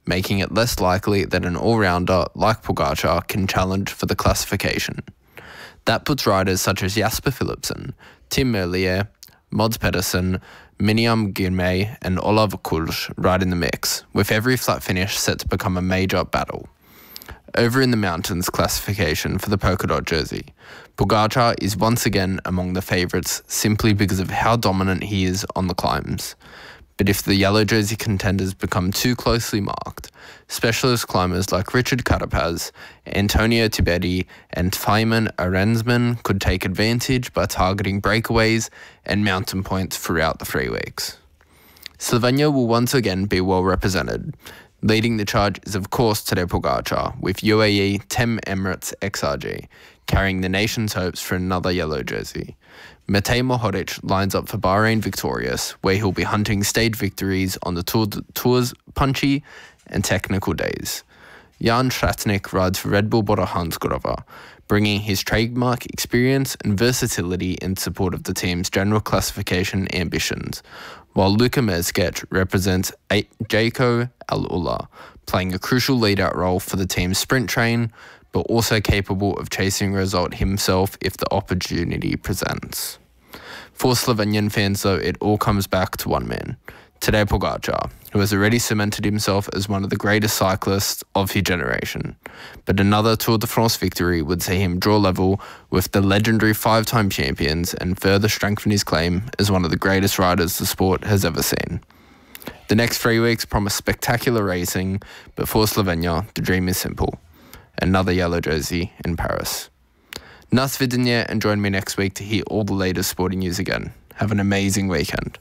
making it less likely that an all-rounder like Pogačar can challenge for the classification. That puts riders such as Jasper Philipsen, Tim Merlier, Mads Pedersen, Miniam Girmay and Olav Kulj right in the mix, with every flat finish set to become a major battle. Over in the mountains classification for the polka dot jersey, Pogačar is once again among the favourites simply because of how dominant he is on the climbs. But if the yellow jersey contenders become too closely marked, specialist climbers like Richard Carapaz, Antonio Tibetti and Feynman Arensman could take advantage by targeting breakaways and mountain points throughout the 3 weeks. Slovenia will once again be well represented. Leading the charge is of course Tadej Pogačar, with UAE Tem Emirates XRG, carrying the nation's hopes for another yellow jersey. Matej Mohoric lines up for Bahrain victorious, where he'll be hunting stage victories on the Tour's punchy and technical days. Jan Tratnik rides for Red Bull Bora Hansgrohe, bringing his trademark experience and versatility in support of the team's general classification ambitions, while Luka Mezgec represents Jayco Al-Ula, playing a crucial lead-out role for the team's sprint train, but also capable of chasing a result himself if the opportunity presents. For Slovenian fans though, it all comes back to one man, Tadej Pogačar, who has already cemented himself as one of the greatest cyclists of his generation. But another Tour de France victory would see him draw level with the legendary 5-time champions and further strengthen his claim as one of the greatest riders the sport has ever seen. The next 3 weeks promise spectacular racing, but for Slovenia, the dream is simple. Another yellow jersey in Paris. Nas vidanje and join me next week to hear all the latest sporting news again. Have an amazing weekend.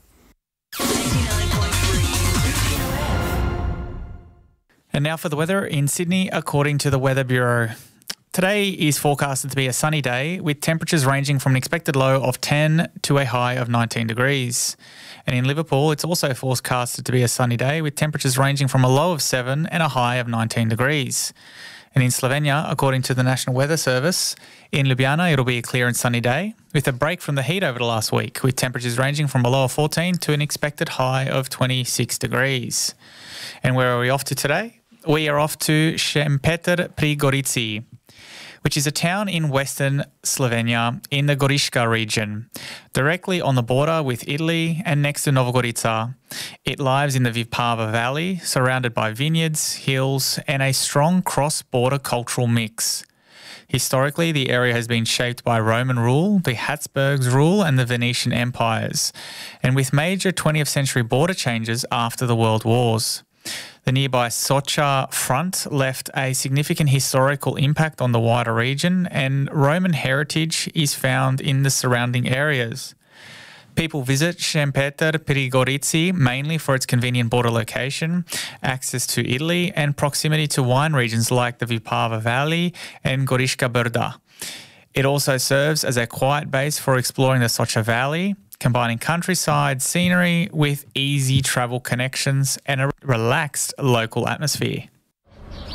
And now for the weather in Sydney, according to the Weather Bureau. Today is forecasted to be a sunny day with temperatures ranging from an expected low of 10 to a high of 19 degrees. And in Liverpool, it's also forecasted to be a sunny day with temperatures ranging from a low of 7 and a high of 19 degrees. And in Slovenia, according to the National Weather Service, in Ljubljana it'll be a clear and sunny day with a break from the heat over the last week, with temperatures ranging from a low of 14 to an expected high of 26 degrees. And where are we off to today? We are off to Šempeter pri Gorici, which is a town in western Slovenia in the Goriška region, directly on the border with Italy and next to Novogorica. It lies in the Vipava Valley, surrounded by vineyards, hills, and a strong cross-border cultural mix. Historically, the area has been shaped by Roman rule, the Habsburgs rule, and the Venetian empires, and with major 20th century border changes after the World Wars. The nearby Socha front left a significant historical impact on the wider region, and Roman heritage is found in the surrounding areas. People visit Šempeter pri Gorici mainly for its convenient border location, access to Italy, and proximity to wine regions like the Vipava Valley and Goriška Brda. It also serves as a quiet base for exploring the Socha Valley, combining countryside scenery with easy travel connections and a relaxed local atmosphere.